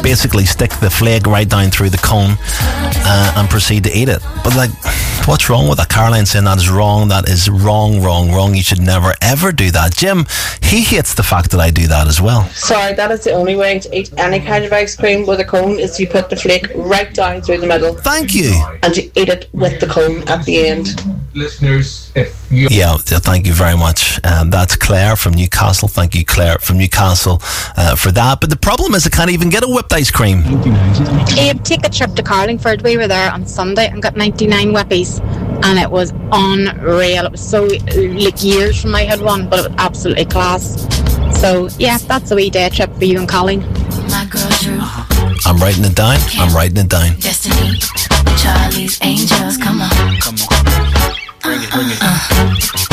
basically stick the flake right down through the cone and proceed to eat it. But like, what's wrong with that? Caroline saying that is wrong. That is wrong. You should never ever do that. Jim, he hates the fact that I do that as well. Sorry, that is the only way to eat any kind of ice cream with a cone, is you put the flake right down through the middle. Thank you. And you eat it with the cone at the end. Listeners, if you... Yeah, thank you very much. That's Claire from Newcastle. Thank you, Claire from Newcastle, for that. But the problem is I can't even get a whipped ice cream. Abe, take a trip to Carlingford. We were there on Sunday and got 99 whippies, and it was unreal. It was so, like, years from I had one, but it was absolutely class. So, yeah, that's a wee day trip for you and Colleen. I'm writing it down. Destiny, Charlie's Angels, come on. Bring it.